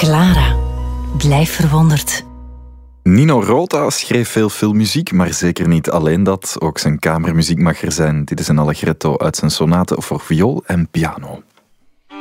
Clara, blijf verwonderd. Nino Rota schreef veel filmmuziek, maar zeker niet alleen dat. Ook zijn kamermuziek mag er zijn. Dit is een allegretto uit zijn sonate voor viool en piano.